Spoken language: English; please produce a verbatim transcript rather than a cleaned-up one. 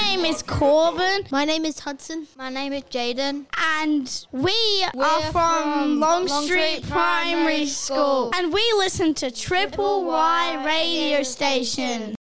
name is Corbin. My name is Hudson. My name is Jaden. And we We're are from, from Long Long Street Street Primary Primary School. School. And we listen to Triple Y Radio Station.